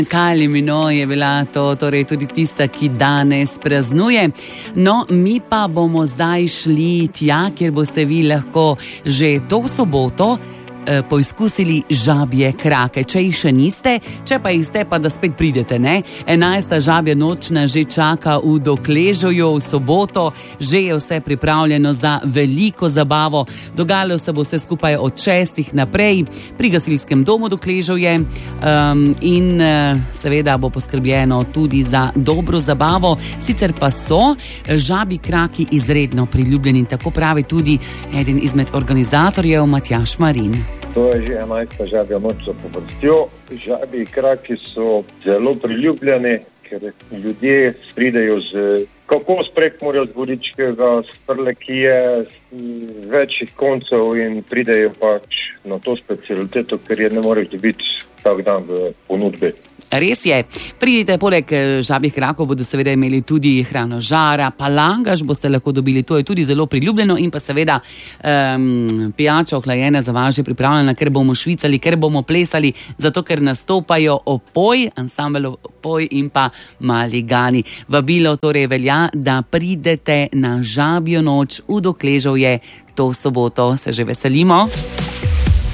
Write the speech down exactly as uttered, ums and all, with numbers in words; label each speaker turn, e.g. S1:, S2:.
S1: Kylie Minogue je bila to, torej tudi tista, ki danes praznuje. No, mi pa bomo zdaj šli tja, kjer boste vi lahko že to soboto eh, poizkusili žabje krake. Če jih še niste, če pa jih ste, pa da spet pridete, ne? enajsta žabja nočna že čaka v Dokležovju v soboto, že je vse pripravljeno za veliko zabavo. Dogajalo se bo vse skupaj od šestih naprej pri gasilskem domu Dokležovje um, in uh, seveda bo poskrbljeno tudi za dobro zabavo. Sicer pa so žabji kraki izredno priljubljeni, tako pravi tudi eden izmed organizatorjev, Matjaž Marin.
S2: To je že enajsta žabja noč zapovrstjo. Žabji kraki so zelo priljubljeni, ker ljudje pridejo z kako z Prekmurja, z Goričkega, z Prlekije, z večjih koncev in pridejo pač na to specialiteto, ker je ne moreš dobiti vsak dan v ponudbi.
S1: Res je. Pridite, poleg žabjih krakov bodo seveda imeli tudi hrano žara, palangaš boste lahko dobili, to je tudi zelo priljubljeno in pa seveda um, pijača ohlajena za vas že pripravljena, ker bomo švicali, ker bomo plesali, zato ker nastopajo Opoj, ansambel Opoj in pa Maligani. Vabilo torej velja, da pridete na žabjo noč v Dokležovje to soboto, se že veselimo.